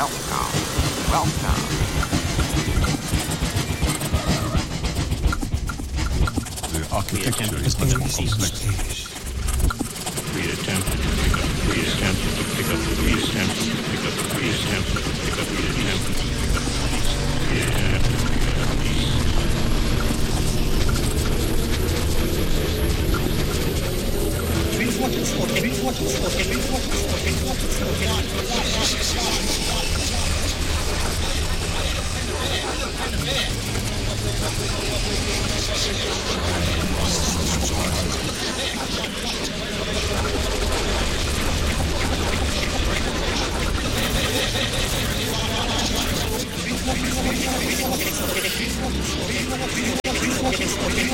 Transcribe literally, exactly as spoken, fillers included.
Welcome. Welcome. The architecture is much more complex. We attempted to pick up, we attempted to pick up, we attempted to pick up, we attempted to pick up, we attempted to pick up police. We attempted to pick up police. Three forty four, three forty four, three forty four, three forty four, three forty four,